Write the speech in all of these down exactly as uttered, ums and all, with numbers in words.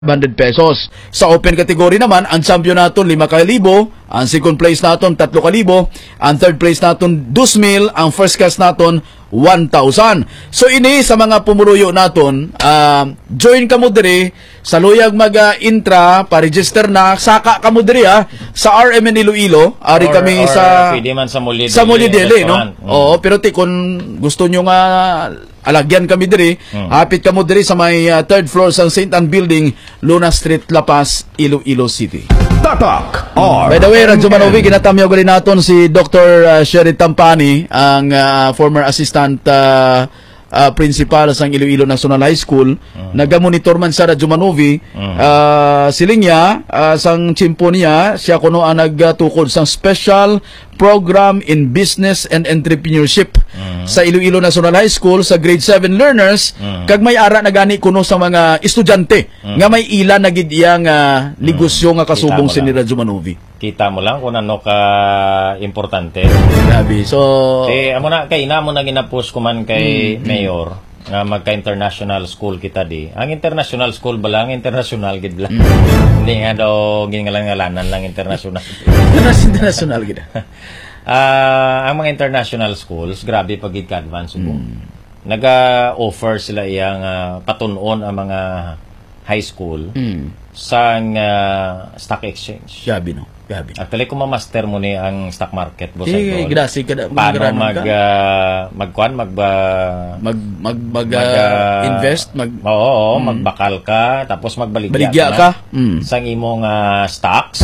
one hundred pesos. Sa open category naman, ang champion naton lima kalibo, ang second place naton tatlo kalibo, ang third place naton dos mil, ang first class naton one thousand. So ini sa mga pumuluyo naton, uh, join ka mo diri sa luyag mag-intra, pa-register na, saka ka mo diri ah, sa R M N Iloilo, ari or, kami or, sa pwede man sa Mulidili, sa Mulidili, no? Mm. Oo, pero ti kung gusto nyo nga alagyan kami diri, Hmm. hapit kamo diri sa may uh, third floor sa Saint Anne Building, Luna Street, La Paz, Iloilo City. Tatak By the way, Radyo Manovi, ginatamyaw gali naton si Doctor Uh, Sherry Tampani, ang uh, former assistant uh, uh, principal sa Iloilo National High School. Hmm. Naga-monitor man sa Radyo Manovi. Hmm. Uh, siling niya, uh, sang chimpo niya, siya kuno ang nagtukod sang special program in business and entrepreneurship Mm. sa Iloilo National High School sa grade seven learners. Mm. Kag may ara na gani kuno sa mga estudyante Mm. nga may ila na gid iyang uh, negosyo nga kasubong Kita mo si ni lang. Radyo Manovi. Kita mo lang kung ano ka importante. Grabe. So Kay amo na kay ina mo na ginapos ko man kay Mm. Mayor nga magka-international school kita di. Ang international school ba lang international gid lang. Mm. Hindi nga daw gingalan-ngalanan lang international. international gid. Ah, ang mga international schools, grabe pag gid ka advance subong. Mm. Naga-offer sila iyang uh, patunon ang mga high school Mm. sa uh, stock exchange. Gabi no. Gabi. Actually, kung ma-master mo ni ang stock market, boss Eh, Idol, grasig ka da. paano mag, ka. uh, magkuhan, mag, uh, mag mag mag, mag, uh, uh, invest, mag Oo, oo magbakal ka, tapos magbaligya baligya na ka. Mm. sa imong uh, stocks.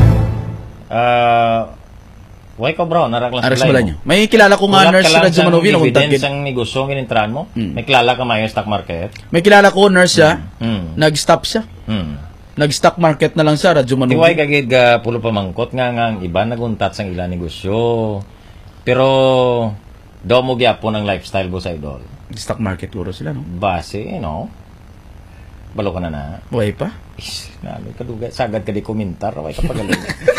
Uh, Why ko bro, naraklas Aras pala nyo. May kilala ko nga nurse sa Radyo Manovi na dividends ang negosyo ng inintran mo. Mm. May kilala ka mayo stock market. May kilala ko nurse siya, Mm. nag-stop siya. Mm. Nag-stock market na lang sa Radyo Manovi. Tiway kagid ga pulo pamangkot nga nga ang iba naguntat sang ila negosyo. Pero do mo gyapon ang lifestyle bo sa idol. Stock market guro sila no. Base, you know. Balo ka na na. Buhay pa. Is, nalo kaduga sagad ka di komentar, way ka pagaling.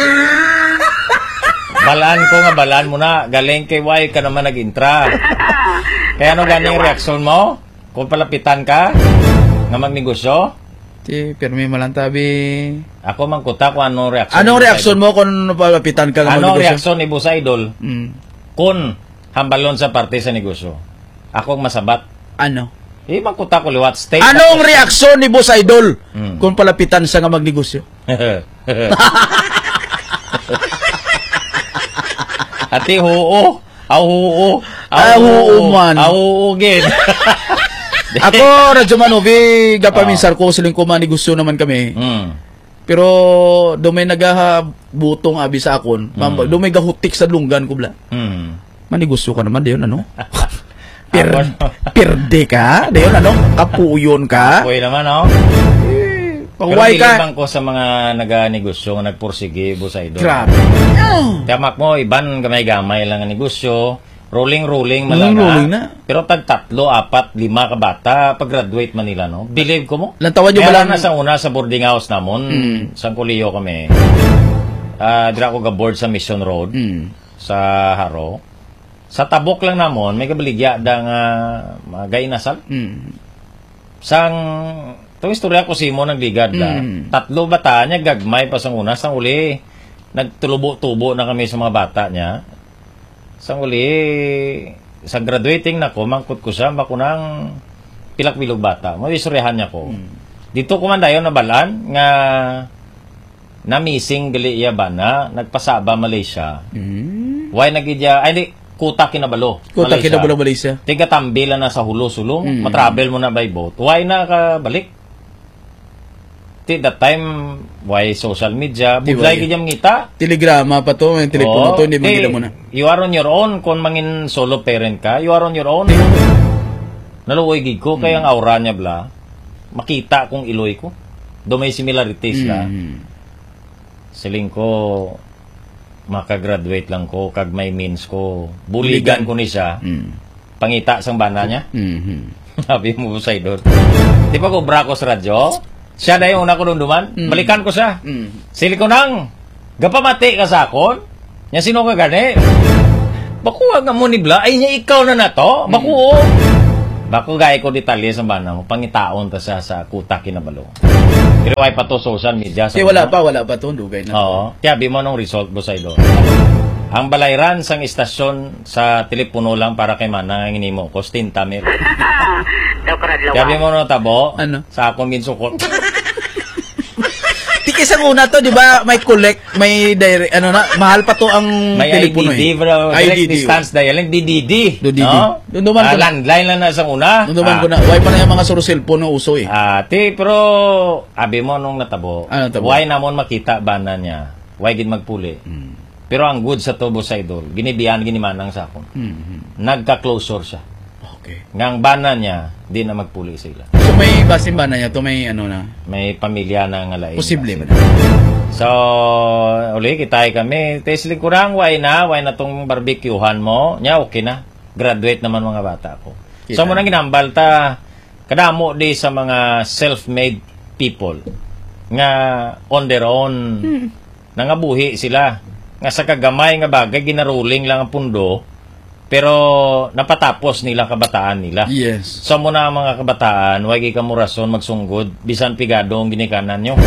Balaan ko nga, balaan mo na. Galing kay Way ka naman nag-intra. Kaya ano ganing reaksyon mo? Kung palapitan ka, nga magnegosyo? Ti, pero may malantabi. Ako mangkuta kung anong reaksyon. Anong reaksyon mo kung palapitan ka ng Anong magnegosyo? reaksyon ni Boss Idol Mm. kung hambalon sa parte sa negosyo? Ako masabat. Ano? Eh, mangkuta ko liwat. State Anong reaksyon ni Boss Idol Mm. kung palapitan sa nga magnegosyo? Ati huo. Aw huo. Ah, huo man. Aw huo gid. Ako, Radyo Manovi, gapaminsar ko, siling ko manegosyo naman kami. Mm. Pero, do may nagabutong abi sa akon. Mm. Do may gahutik sa lunggan ko bla. Mm. Manegosyo ka naman, dayon ano? Per, Ako- perde ka? Dayon ano? Kapuyon ka? Uy naman, oh. Pero Pagway ka? dilibang ko sa mga naga-negosyo, nagpursige, Boss Idol. Grabe. Tiyamak mo, iban gamay-gamay lang ang negosyo. Rolling-rolling malaga. Rolling-rolling na. Pero tag tatlo, apat, lima ka bata, pag-graduate man nila, no? Believe ko mo. Lantawan nyo ba Meron lang? na sa una sa boarding house namon, Mm. sa kuliyo kami. Ah, dira ko ga-board sa Mission Road, Mm. sa Haro. Sa tabok lang namon, may kabaligya da nga mga gainasal. Mm. Sang to istorya ko si mo nagligad da. Mm. Tatlo bata niya gagmay pa sang una, sang uli nagtulubo-tubo na kami sa mga bata niya. Sang uli sa graduating na ko mangkot ko siya makunang pilak-bilog bata. Mo istoryahan niya ko. Mm. Dito ko man dayon nabalaan nga na missing gali iya bana nagpasaba Malaysia. Mm. Why nagidya ay di kuta kinabalo. Kuta Malaysia. kinabalo Malaysia. Tiga tambila na sa hulo-sulong, Mm. matravel mo na by boat. Why na ka balik? Ti that time, why social media? Di Budlay why. gid yung ngita. Telegrama pa to, may telepono Oo. to, hindi mo Ti, gila mo na. You are on your own. Kung mangin solo parent ka, you are on your own. Naluoy gid ko, kaya ang aura niya bla, makita kung iloy ko. Do may similarities la. Mm. Siling ko, makagraduate lang ko, kag may means ko. Buligan Buligan. ko ni siya. Mm. Pangita sang bana niya. Mm. Sabi mo sa idol. Di ba ko bra ko sa radyo? Siya na yung una ko dunduman. Mm. Balikan ko siya. Mm. Sili ko nang, gapamati ka sa akon? Nya sino ka gani? Bakuha nga mo ni Bla. Ay niya ikaw na na to? Bakuo. Bako gaya ko detalye sa bana mo. Pangitaon ta sa sa kuta kinabalo. Pero ay pa to social media. Kaya wala pa, wala pa to, dugay na. Oo. Tiyabi mo nung result, Busaydo. Ang balayran sang istasyon sa telepono lang para kay Manang ang inimo, Costin Tamir. Tiyabi mo nung tabo, Ano? sa akong ginsukot. Tikis ang una to, di ba? May collect, may direct, ano na, mahal pa to ang May telepono I D D, eh. bro. Direct I D D, distance dialing, D D D. D D D. No? Dunduman Ah, ko na. landline lang na sa una. Nunduman Ah. ko na, why pa na yung mga suro cellphone na uso eh. Ah, ti, pero, abi mo nung natabo, Ano natabo? why namon makita bana niya? Why gid magpuli? Hmm. Pero ang good sa Tobo sa idol, ginibiyan, ginimanang sa akon. Hmm. Nagka-closure siya. Okay. Ngang bana niya, di na magpuli sila. So may basin ba na niya to, may ano na, May pamilya na nga lain. posible ba Kasi. na? So, uli, kitay kami. Tesling kurang, why na? Why na tong barbecuehan mo? Nya, okay na. Graduate naman mga bata ko. Kita. So, mo nang ginambal ta, kadamo di sa mga self-made people nga on their own Hmm. nangabuhi sila. Nga sa kagamay nga bagay, ginaruling lang ang pundo, pero napatapos nila kabataan nila. Yes. So, muna ang mga kabataan, wagi ka mo rason magsunggod, bisan pigado ang ginikanan nyo.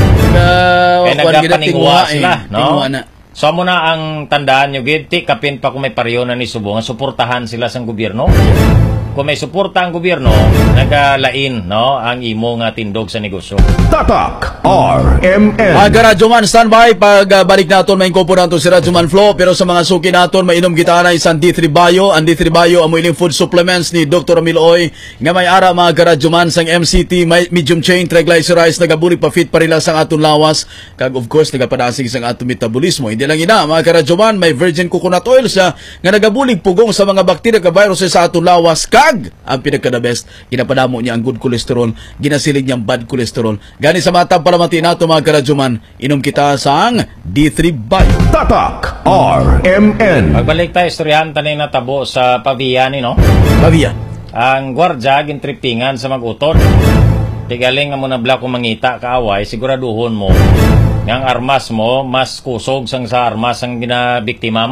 Uh, Kaya nagkapaningwa sila, no? Tingwa na. So, muna ang tandaan nyo, gid, ti, kapin pa kung may pariyo na ni Subong, suportahan sila sa gobyerno. Kung may suporta ang gobyerno, nagalain, no, ang imo nga tindog sa negosyo. Tatak R M N. Aga Radyo Man, standby. Pag uh, balik natin, may inkopo natin si Radyo Man Flow. Pero sa mga suki natin, mainom kita na isang D three Bio. Ang D three Bio, ang iling food supplements ni Doctor Ramil Oy. Nga may ara mga Radyo Man, sang M C T, may medium chain, triglycerides, nagabuli pa fit pa rin lang sang atong lawas. Kag of course, nagapadasig sang atong metabolismo. Hindi lang ina, mga Radyo Man, may virgin coconut oil siya, nga nagabulig pugong sa mga bakterya ka viruses sa atong lawas. Kag, ang pinagka the best, ginapadamo niya ang good cholesterol, ginasilig niyang bad cholesterol. Gani sa matang palamati nato mga karadyoman, inom kita sa ang D three Bio. Tatak R M N. Pagbalik tayo, istoryahan tanay na tabo sa Paviani, no? Pavia. Ang gwardya, gintripingan sa mag-utod. Tigaling nga mo na black kung mangita kaaway, siguraduhon mo nga ang armas mo, mas kusog sang sa armas ang ginabiktima mo.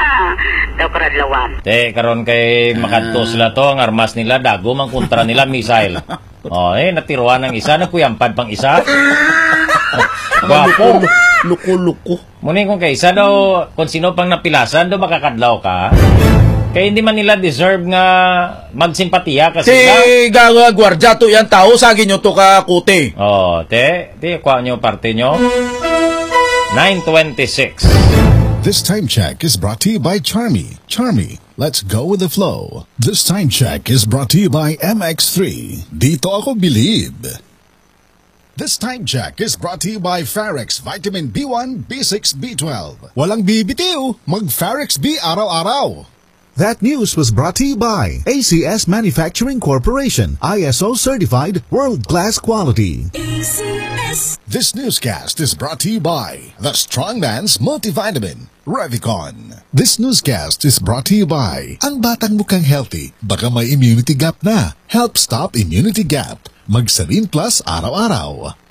Daw karadlawan. Te, karon kay makadto sila to, ang armas nila, dago, mang kontra nila, missile. O, eh, natiruan ng isa, nagkuyampad pang isa. Gwapo. Luko-luko. Muni kung kay isa daw, kung sino pang napilasan, daw makakadlaw ka. Kaya hindi man nila deserve nga magsimpatiya kasi Si sa... gaga gwardya to yan tao, sagin nyo to ka kuti. Oh, te, te, kuha nyo parte nyo. nine twenty-six. This time check is brought to you by Charmy. Charmy, let's go with the flow. This time check is brought to you by M X three. Dito ako believe. This time check is brought to you by Farex Vitamin B one, B six, B twelve. Walang bibitiw, mag-Farex B araw-araw. That news was brought to you by A C S Manufacturing Corporation, I S O certified, world-class quality. A C S. This newscast is brought to you by the Strongman's Multivitamin, Revicon. This newscast is brought to you by ang batang mukhang healthy, baka may immunity gap na. Help stop immunity gap. Magsarin Plus araw-araw.